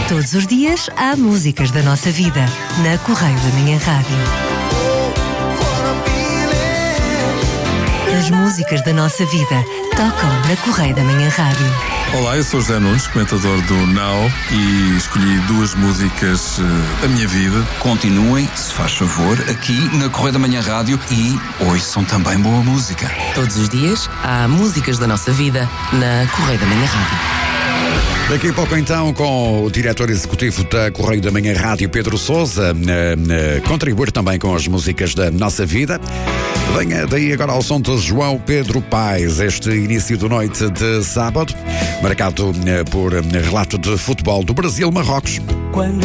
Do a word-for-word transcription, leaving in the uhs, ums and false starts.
Todos os dias há músicas da nossa vida, na Correio da Manhã Rádio. As músicas da nossa vida tocam na Correio da Manhã Rádio. Olá, eu sou José Nunes, comentador do Now, e escolhi duas músicas uh, da minha vida. Continuem, se faz favor, aqui na Correio da Manhã Rádio e ouçam também boa música. Todos os dias há músicas da nossa vida na Correio da Manhã Rádio. Daqui a pouco então com o diretor executivo da Correio da Manhã Rádio, Pedro Sousa, a, a contribuir também com as músicas da nossa vida. Venha daí agora ao som de João Pedro Paes, este início de noite de sábado, marcado por relato de futebol do Brasil-Marrocos. Quando